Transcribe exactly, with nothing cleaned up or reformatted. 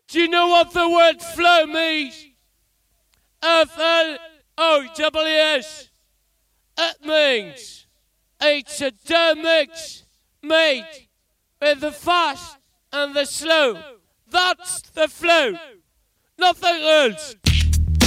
Do you know what the word flow means? F L O W S. It means it's a dough mix made with the fast and the slow. That's the flow. Nothing else.